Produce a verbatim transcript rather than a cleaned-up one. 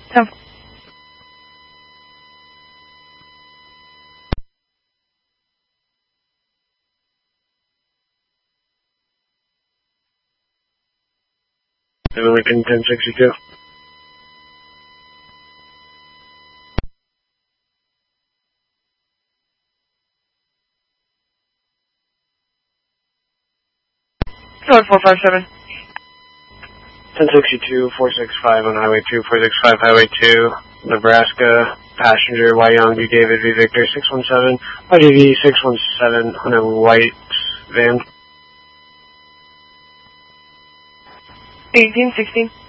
ten. Lincoln ten sixty-two. Code four five seven. ten sixty-two, four sixty-five on Highway two, four sixty-five Highway two, Nebraska, passenger Wyong D. David V. Victor six one seven, Y D V six one seven on a white van. eighteen sixteen.